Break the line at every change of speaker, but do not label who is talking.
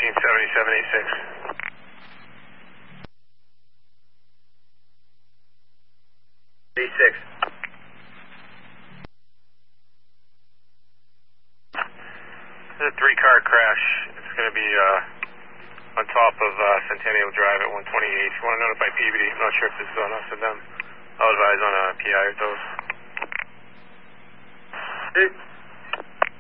197786.
D6.
This is a 3-car crash. It's going to be on top of Centennial Drive at 128. If you want to notify PBD, I'm not sure if this is on us or them. I'll advise on a PI with those.